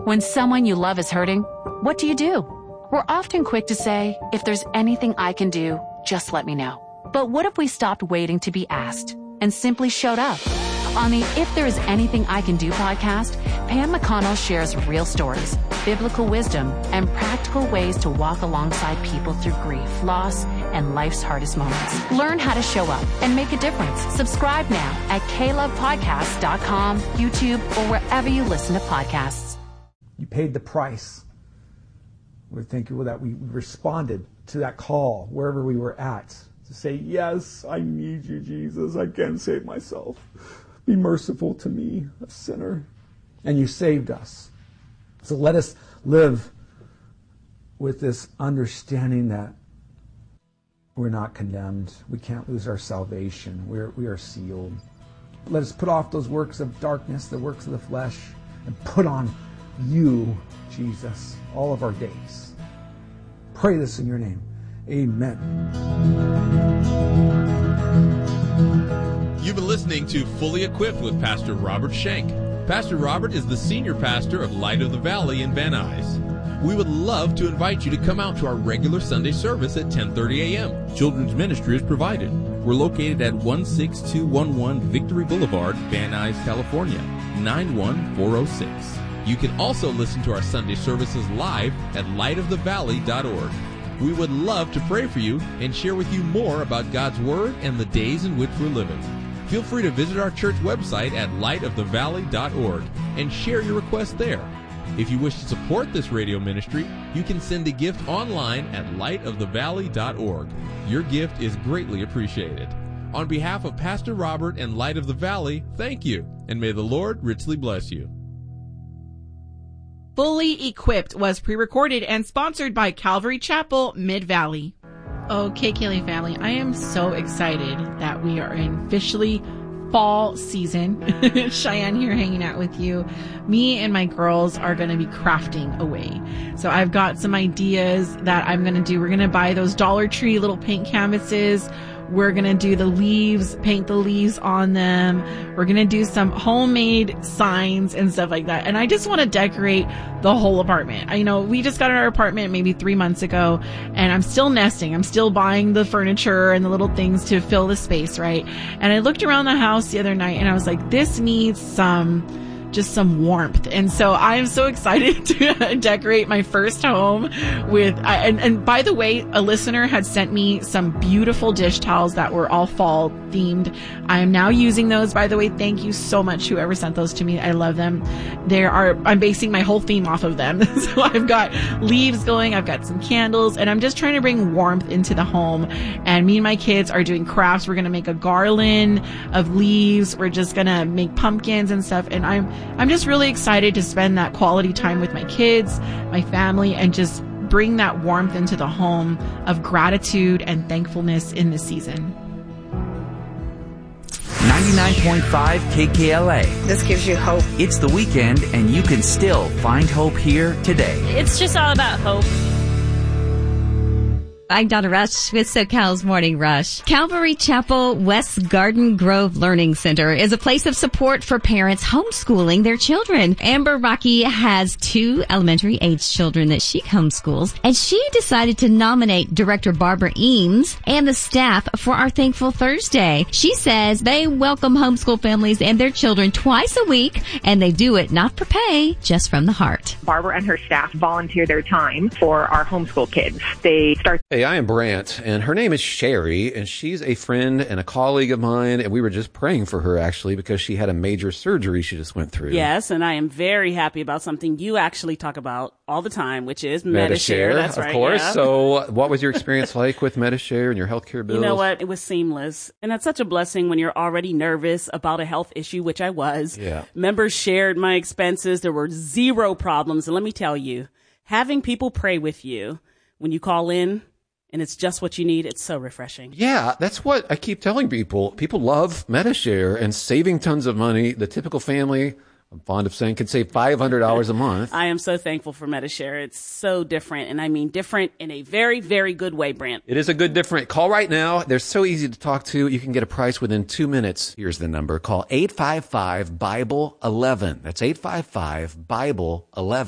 When someone you love is hurting, what do? We're often quick to say, if there's anything I can do, just let me know. But what if we stopped waiting to be asked and simply showed up? On the If There Is Anything I Can Do podcast, Pam McConnell shares real stories, biblical wisdom, and practical ways to walk alongside people through grief, loss, and life's hardest moments. Learn how to show up and make a difference. Subscribe now at KLovePodcasts.com, YouTube, or wherever you listen to podcasts. You paid the price. We're thankful that we responded to that call wherever we were at to say, yes, I need you, Jesus. I can't save myself. Be merciful to me, a sinner. And you saved us. So let us live with this understanding that we're not condemned. We can't lose our salvation. We are sealed. Let us put off those works of darkness, the works of the flesh, and put on you, Jesus, all of our days. Pray this in your name. Amen. You've been listening to Fully Equipped with Pastor Robert Schenk. Pastor Robert is the senior pastor of Light of the Valley in Van Nuys. We would love to invite you to come out to our regular Sunday service at 10:30 a.m. Children's ministry is provided. We're located at 16211 Victory Boulevard, Van Nuys, California, 91406. You can also listen to our Sunday services live at lightofthevalley.org. We would love to pray for you and share with you more about God's Word and the days in which we're living. Feel free to visit our church website at lightofthevalley.org and share your request there. If you wish to support this radio ministry, you can send a gift online at lightofthevalley.org. Your gift is greatly appreciated. On behalf of Pastor Robert and Light of the Valley, thank you, and may the Lord richly bless you. Fully Equipped was pre-recorded and sponsored by Calvary Chapel, Mid-Valley. Okay, Kaylee family, I am so excited that we are in officially fall season. Cheyenne here hanging out with you. Me and my girls are going to be crafting away. So I've got some ideas that I'm going to do. We're going to buy those Dollar Tree little paint canvases. We're going to do the leaves, paint the leaves on them. We're going to do some homemade signs and stuff like that. And I just want to decorate the whole apartment. We just got our apartment maybe 3 months ago, and I'm still nesting. I'm still buying the furniture and the little things to fill the space, right? And I looked around the house the other night and I was like, this needs some warmth. And so I'm so excited to decorate my first home with, and by the way, a listener had sent me some beautiful dish towels that were all fall themed. I am now using those, by the way. Thank you so much, whoever sent those to me. I love them. I'm basing my whole theme off of them. So I've got leaves going, I've got some candles, and I'm just trying to bring warmth into the home. And me and my kids are doing crafts. We're going to make a garland of leaves. We're just going to make pumpkins and stuff. And I'm just really excited to spend that quality time with my kids, my family, and just bring that warmth into the home of gratitude and thankfulness in this season. 99.5 KKLA. This gives you hope. It's the weekend, and you can still find hope here today. It's just all about hope. I'm Donna Rush with SoCal's Morning Rush. Calvary Chapel West Garden Grove Learning Center is a place of support for parents homeschooling their children. Amber Rocky has 2 elementary-age children that she homeschools, and she decided to nominate Director Barbara Eames and the staff for our Thankful Thursday. She says they welcome homeschool families and their children twice a week, and they do it not for pay, just from the heart. Barbara and her staff volunteer their time for our homeschool kids. They start... Hey, I am Brant, and her name is Sherry, and she's a friend and a colleague of mine, and we were just praying for her, actually, because she had a major surgery she just went through. Yes, and I am very happy about something you actually talk about all the time, which is Medi-Share. That's right, of course. Yeah. So what was your experience like with Medi-Share and your healthcare bills? You know what? It was seamless. And that's such a blessing when you're already nervous about a health issue, which I was. Yeah. Members shared my expenses. There were 0 problems. And let me tell you, having people pray with you when you call in, and it's just what you need, it's so refreshing. Yeah, that's what I keep telling people. People love Medi-Share and saving tons of money. The typical family, I'm fond of saying, can save $500 a month. I am so thankful for Medi-Share. It's so different, and I mean different in a very, very good way, Brant. It is a good different. Call right now. They're so easy to talk to. You can get a price within 2 minutes. Here's the number. Call 855-BIBLE-11. That's 855-BIBLE-11.